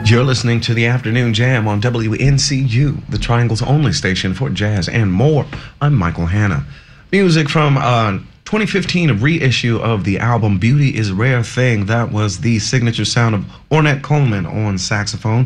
You're listening to the Afternoon Jam on WNCU, the Triangle's only station for jazz and more. I'm Michael Hanna. Music from 2015 reissue of the album Beauty is a Rare Thing. That was the signature sound of Ornette Coleman on saxophone.